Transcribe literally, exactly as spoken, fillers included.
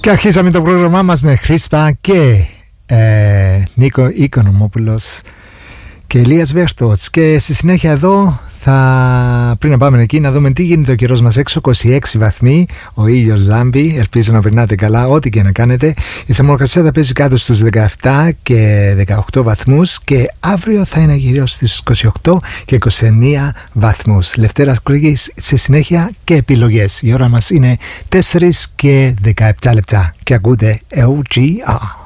Και αρχίσαμε το πρόγραμμά μας με Χρήσπα και ε, Νίκο Οικονομόπουλος και Ηλίας Βέρστος. Και στη συνέχεια εδώ θα, πριν να πάμε εκεί, να δούμε τι γίνεται ο καιρός μας έξω. είκοσι έξι βαθμοί, ο ήλιος λάμπει, ελπίζω να περνάτε καλά ό,τι και να κάνετε. Η θερμοκρασία θα παίζει κάτω στους δεκαεπτά και δεκαοκτώ βαθμούς και αύριο θα είναι γύρω στους είκοσι οκτώ και είκοσι εννέα βαθμούς. Λευτέρας Κρήγης στη συνέχεια και επιλογές. Η ώρα μας είναι τέσσερα και δεκαεπτά λεπτά και ακούτε ο τζι αρ.